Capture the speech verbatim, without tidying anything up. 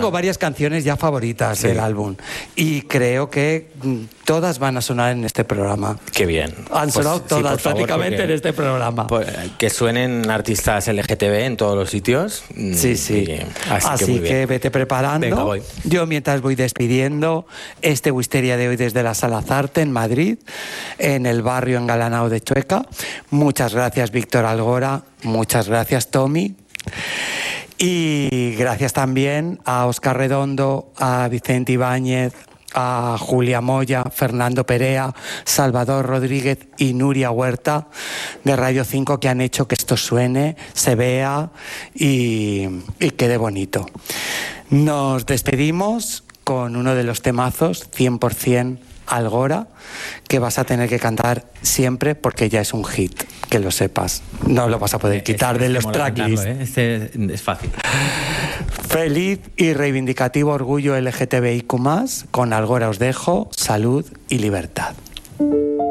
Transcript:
tengo varias canciones ya favoritas sí. del álbum y creo que todas van a sonar en este programa. Qué bien. Han sonado pues, todas sí, prácticamente favor, en este programa. Pues, que suenen artistas L G T B en todos los sitios. Sí, sí. Y, así, así que, que vete preparando. Venga, voy. Yo mientras voy despidiendo este Wisteria de hoy desde la Sala Zarte en Madrid, en el barrio engalanado de Chueca. Muchas gracias, Víctor Algora. Muchas gracias, Tommy. Y gracias también a Óscar Redondo, a Vicente Ibáñez, a Julia Moya, Fernando Perea, Salvador Rodríguez y Nuria Huerta de Radio cinco que han hecho que esto suene, se vea y, y quede bonito. Nos despedimos con uno de los temazos, cien por ciento Algora, que vas a tener que cantar siempre porque ya es un hit, que lo sepas. No lo vas a poder quitar este, de los tracklists. ¿eh? Este es fácil. Feliz y reivindicativo orgullo L G T B I Q más, con Algora os dejo, salud y libertad.